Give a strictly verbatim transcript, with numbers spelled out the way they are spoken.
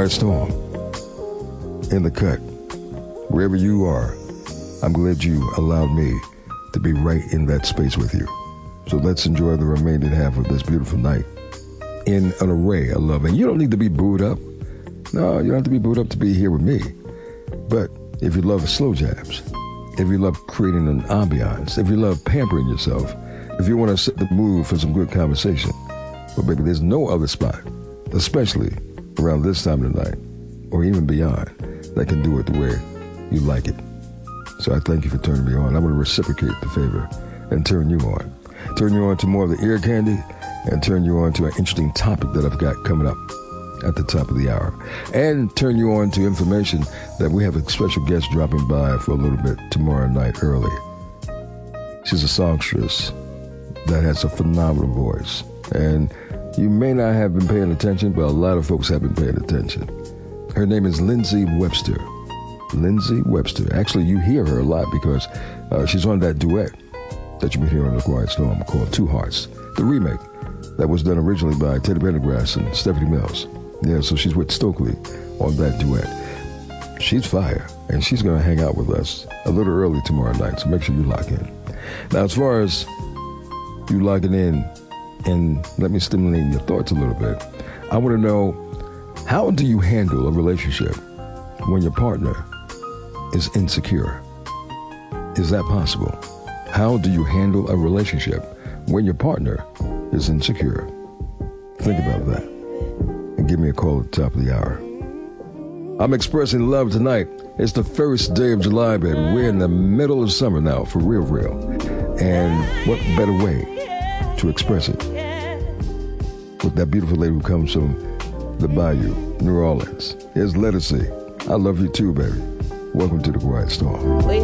Quiet Storm. In the cut. Wherever you are, I'm glad you allowed me to be right in that space with you. So let's enjoy the remaining half of this beautiful night in an array of love. And you don't need to be booed up. No, you don't have to be booed up to be here with me. But if you love the slow jams, if you love creating an ambiance, if you love pampering yourself, if you want to set the mood for some good conversation, well, baby, there's no other spot, especially around this time of the night, or even beyond, that can do it the way you like it. So I thank you for turning me on. I'm going to reciprocate the favor and turn you on. Turn you on to more of the ear candy and turn you on to an interesting topic that I've got coming up at the top of the hour. And turn you on to information that we have a special guest dropping by for a little bit tomorrow night early. She's a songstress that has a phenomenal voice. And you may not have been paying attention, but a lot of folks have been paying attention. Her name is Lindsey Webster. Lindsey Webster. Actually, you hear her a lot because uh, she's on that duet that you can hear on The Quiet Storm called Two Hearts, the remake that was done originally by Teddy Pendergrass and Stephanie Mills. Yeah, so she's with Stokely on that duet. She's fire, and she's going to hang out with us a little early tomorrow night, so make sure you lock in. Now, as far as you locking in and let me stimulate your thoughts a little bit, I want to know, how do you handle a relationship when your partner is insecure? Is that possible? How do you handle a relationship when your partner is insecure? Think about that and give me a call at the top of the hour. I'm expressing love tonight. It's the first day of July, baby. We're in the middle of summer now, for real, real. And what better way to express it with that beautiful lady who comes from the Bayou, New Orleans. Here's Lettucey. I love you too, baby. Welcome to The Quiet Storm.